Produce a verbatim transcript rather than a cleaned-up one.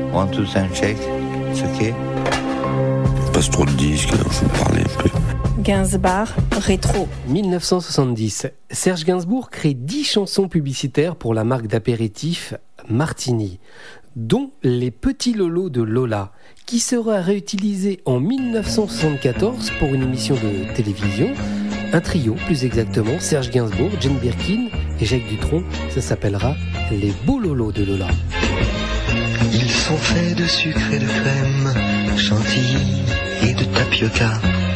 One, two, sound check. It's okay. Passe trop de disques, alors je vais vous parler un peu. Gainsbourg, rétro. dix-neuf cent soixante-dix, Serge Gainsbourg crée dix chansons publicitaires pour la marque d'apéritif Martini, dont Les Petits Lolos de Lola, qui sera réutilisé en dix-neuf cent soixante-quatorze pour une émission de télévision. Un trio, plus exactement, Serge Gainsbourg, Jane Birkin et Jacques Dutronc. Ça s'appellera Les Beaux Lolos de Lola. Ils sont faits de sucre et de crème, chantilly et de tapioca.